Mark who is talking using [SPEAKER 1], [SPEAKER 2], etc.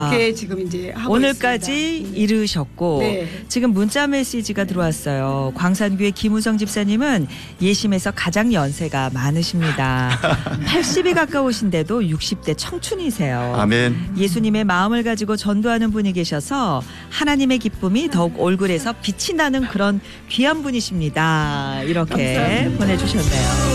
[SPEAKER 1] 그렇게 지금 이제 하고
[SPEAKER 2] 오늘까지
[SPEAKER 1] 있습니다.
[SPEAKER 2] 이르셨고
[SPEAKER 1] 네.
[SPEAKER 2] 지금 문자 메시지가 들어왔어요. 광산교회 김우성 집사님은 예심에서 가장 연세가 많으십니다. 80이 가까우신데도 60대 청춘이세요.
[SPEAKER 3] 아멘.
[SPEAKER 2] 예수님의 마음을 가지고 전도하는 분이 계셔서 하나님의 기쁨이 더욱 얼굴에서 빛이 나는 그런 귀한 분이십니다. 이렇게 보내주셨네요.